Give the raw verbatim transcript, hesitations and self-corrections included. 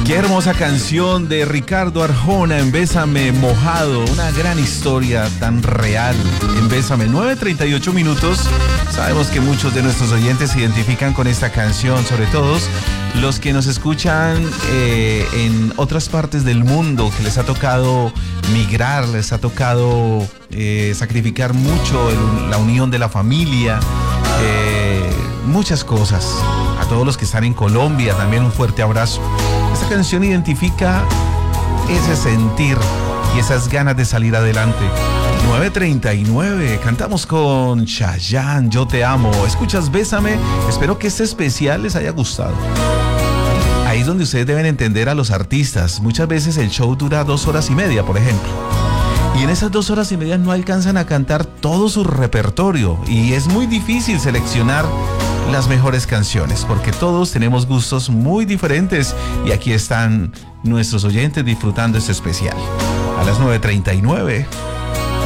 Qué hermosa canción de Ricardo Arjona en Bésame Mojado, una gran historia tan real en Bésame. nueve treinta y ocho minutos. Sabemos que muchos de nuestros oyentes se identifican con esta canción, sobre todo los que nos escuchan eh, en otras partes del mundo, que les ha tocado migrar, les ha tocado eh, sacrificar mucho el, la unión de la familia, eh, muchas cosas. A todos los que están en Colombia, también un fuerte abrazo. Esta canción identifica ese sentir y esas ganas de salir adelante. nueve treinta y nueve, cantamos con Chayanne, Yo Te Amo. Escuchas Bésame, espero que este especial les haya gustado. Ahí es donde ustedes deben entender a los artistas. Muchas veces el show dura dos horas y media, por ejemplo. Y en esas dos horas y media no alcanzan a cantar todo su repertorio. Y es muy difícil seleccionar las mejores canciones, porque todos tenemos gustos muy diferentes. Y aquí están nuestros oyentes disfrutando este especial. A las nueve treinta y nueve.